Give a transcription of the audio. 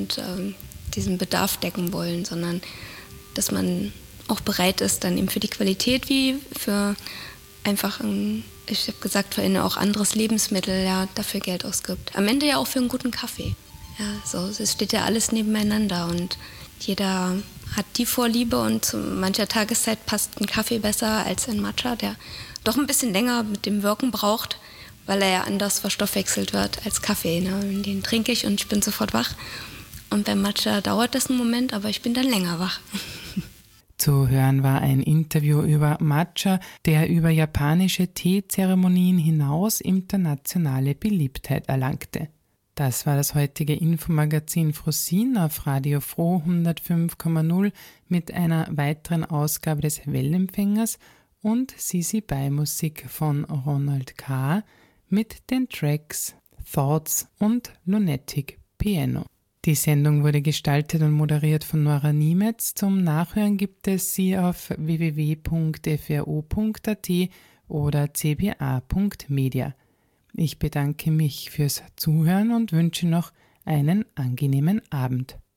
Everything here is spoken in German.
und diesen Bedarf decken wollen, sondern dass man auch bereit ist, dann eben für die Qualität wie für einfach ich habe gesagt, vorhin auch anderes Lebensmittel, ja, dafür Geld ausgibt. Am Ende ja auch für einen guten Kaffee. Ja, so, es steht ja alles nebeneinander und jeder hat die Vorliebe und zu mancher Tageszeit passt ein Kaffee besser als ein Matcha, der doch ein bisschen länger mit dem Wirken braucht, weil er ja anders verstoffwechselt wird als Kaffee. Ne? Den trinke ich und ich bin sofort wach. Und beim Matcha dauert das einen Moment, aber ich bin dann länger wach. Zu hören war ein Interview über Matcha, der über japanische Teezeremonien hinaus internationale Beliebtheit erlangte. Das war das heutige Infomagazin Frosin auf Radio Froh 105,0 mit einer weiteren Ausgabe des Wellenempfängers und Sisi Bai Musik von Ronald K. mit den Tracks Thoughts und Lunatic Piano. Die Sendung wurde gestaltet und moderiert von Nora Niemetz. Zum Nachhören gibt es sie auf www.fro.at oder cba.media. Ich bedanke mich fürs Zuhören und wünsche noch einen angenehmen Abend.